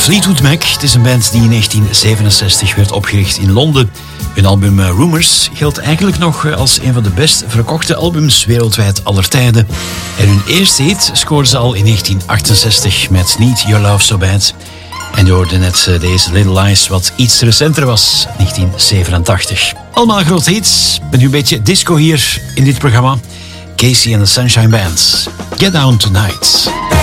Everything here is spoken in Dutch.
Fleetwood Mac. Het is een band die in 1967 werd opgericht in Londen. Hun album Rumours geldt eigenlijk nog als een van de best verkochte albums wereldwijd aller tijden. En hun eerste hit scoorden ze al in 1968 met Need Your Love So Bad. En je hoorde net deze Little Lies, wat iets recenter was, 1987. Allemaal grote hits, met nu een beetje disco hier in dit programma. Casey and the Sunshine Band. Get Down Tonight.